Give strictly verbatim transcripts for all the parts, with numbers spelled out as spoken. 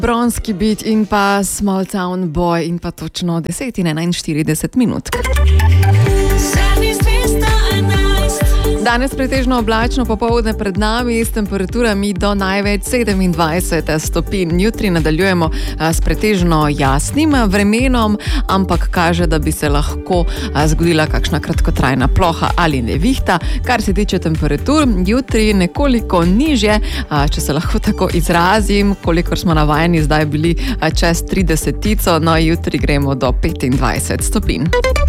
Bronski beat in pa Small Town Boy in pa točno deset in enainštirideset minut. Danes pretežno oblačno, popoldne pred nami s temperaturami do največ sedemindvajset stopinj. Jutri nadaljujemo s pretežno jasnim vremenom, ampak kaže, da bi se lahko zgodila kakšna kratkotrajna ploha ali nevihta. Kar se tiče temperatur, jutri nekoliko nižje, če se lahko tako izrazim, kolikor smo navajeni zdaj bili čez tridesetico, no jutri gremo do petindvajset stopinj.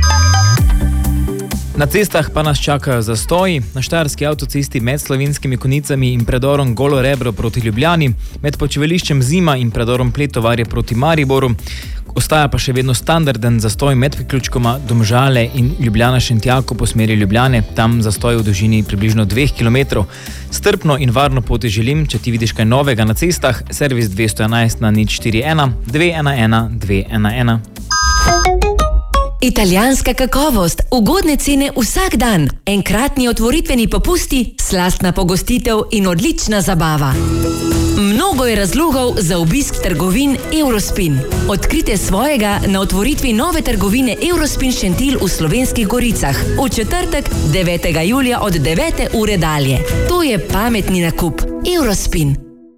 Na cestah pa nas čakajo zastoji. Na štajerski avtocesti med Slovenskimi Konjicami in predorom Golo Rebro proti Ljubljani, med počivališčem Zima in predorom Pletovarje proti Mariboru. Ostaja pa še vedno standarden zastoj med priključkoma Domžale in Ljubljana Šentjako po smeri Ljubljane, tam zastoj v dolžini približno dveh kilometrov. Strpno in varno poti želim, če ti vidiš kaj novega na cestah, servis dvesto enajst na nič štiri ena dve ena ena dve ena ena. Italijanska kakovost, ugodne cene vsak dan, enkratni otvoritveni popusti, slastna pogostitev in odlična zabava. Mnogo je razlogov za obisk trgovin Eurospin. Odkrite svojega na otvoritvi nove trgovine Eurospin Šentilj v Slovenskih Goricah v četrtek devetega julija od devete ure dalje. To je pametni nakup. Eurospin.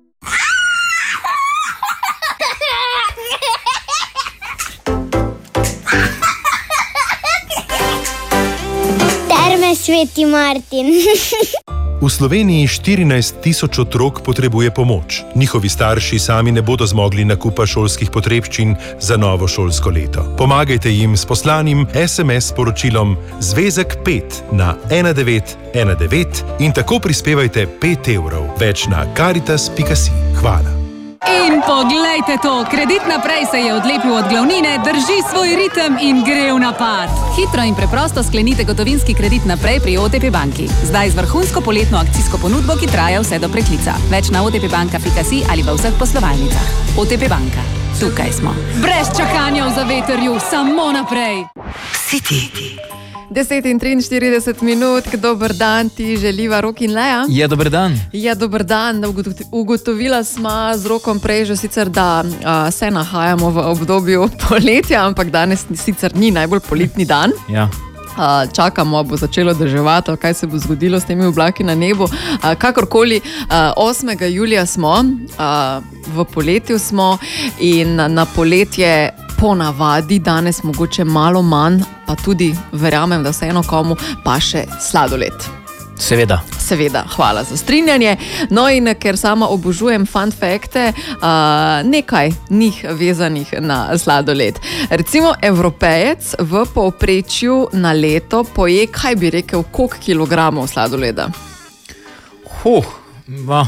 Sveti Martin. V Sloveniji štirinajst tisoč otrok potrebuje pomoč. Njihovi starši sami ne bodo zmogli nakupa šolskih potrebščin za novo šolsko leto. Pomagajte jim s poslanim es em es sporočilom Zvezek pet na ena devet ena devet in tako prispevajte pet evrov. Več na karitas pika si. Hvala. In poglejte to, Kredit naprej se je odlepil od glavnine, drži svoj ritem in gre v napad. Hitro in preprosto sklenite gotovinski kredit naprej pri o te pe banki. Zdaj z vrhunsko poletno akcijsko ponudbo, ki traja vse do preklica. Več na o te pe banka pika si ali v vseh poslovalnicah. o te pe banka. Tukaj smo. Brez čakanja v zavetrju, samo naprej. City. deset in triinštirideset minut, dober dan ti želiva Rok in Lea. Ja, dober dan. Ja, dober dan. Ugotovila sva z Rokom prej že sicer, da a, se nahajamo v obdobju poletja, ampak danes sicer ni najbolj poletni dan. Ja. Uh, čakamo, bo začelo deževati, kaj se bo zgodilo s temi oblaki na nebu. Uh, kakorkoli, uh, osmega julija smo, uh, v poletju smo in na poletje ponavadi, danes mogoče malo manj, pa tudi verjamem, da vseeno komu pa še sladoled. Seveda. Seveda, hvala za strinjanje. No in ker sama obožujem fun fakte, uh, nekaj njih vezanih na sladoled. Recimo, Evropejec v povprečju na leto poje, kaj bi rekel, koliko kilogramov sladoleda? Huh, va.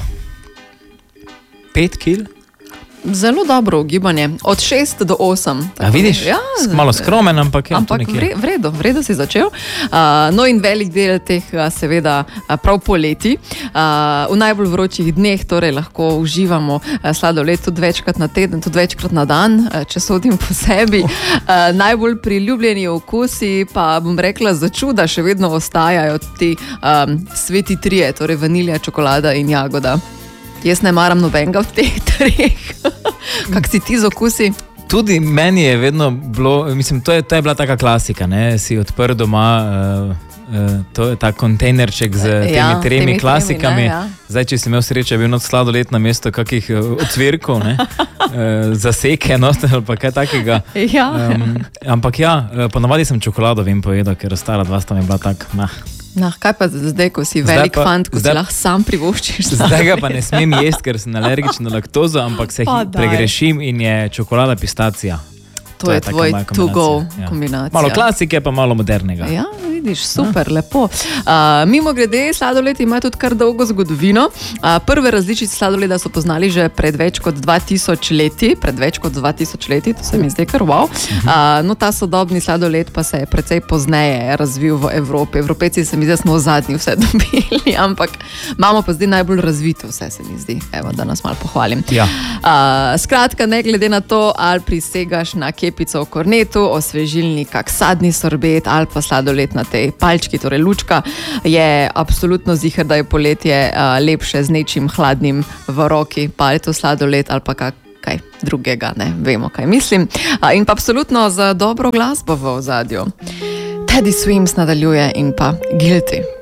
Pet kil? Zelo dobro ugibanje. Od šest do osem. A vidiš? Ja, malo skromen, ampak ja, ampak to nekje. Ampak vredo, vredo si začel. Uh, no in velik del teh seveda prav poleti. Uh, v najbolj vročih dneh torej lahko uživamo sladoled tudi večkrat na teden, tudi večkrat na dan, če sodim po sebi. Uh, najbolj priljubljeni okusi pa, bom rekla, za čuda še vedno ostajajo ti um, sveti trije, torej vanilja, čokolada in jagoda. Jaz ne maram nobenega od teh treh. Kak si ti z okusi? Tudi meni je vedno bilo, mislim, to je, to je bila taka klasika, ne, si odprl doma, uh, uh, to je ta kontejnerček z temi ja, tremi temi klasikami. Tremi, ne, ja. Zdaj, če si imel srečo, je bil not sladoled na mesto kakih uh, ocvirkov, ne, uh, zaseke, no, ali pa kaj takega. Ja. Um, ampak ja, ponavadi sem čokolado vem povedal, ker stara dva sta mi bila tak, nah. Nah, kaj pa zdaj, ko si velik pa, fant, ko zdaj, si lahko sam privoščiš? Zdaj ga pa ne smem jesti, ker sem alergičen na laktozo, ampak se pregrešim in je čokolada pistacija. To, to je, je tvoj to-go ja. kombinacija. Malo klasike, pa malo modernega. Ja, vidiš, super, ja. lepo. Uh, mimo grede, sladoled ima tudi kar dolgo zgodovino. Uh, prve različice sladoleda so poznali že pred več kot dva tisoč leti. Pred več kot dva tisoč leti, to se mi zdi kar wow. Uh, no, ta sodobni sladoled pa se je precej pozneje razvil v Evropi. Evropejci se mi zdi, da smo zadnji vse dobili, ampak imamo pa zdaj najbolj razvito vse, se mi zdi. Evo, da nas malo pohvalim. Ja. Uh, skratka, ne glede na to, ali prisegaš na kepico v kornetu, osvežilni kak sadni sorbet ali pa sladoled na tej palčki, torej lučka, je absolutno ziher, da je poletje uh, lepše z nečim hladnim v roki, pa je to sladoled ali pa kak kaj drugega, ne vemo, kaj mislim. In pa absolutno za dobro glasbo v ozadju. Teddy Swims nadaljuje in pa Guilty.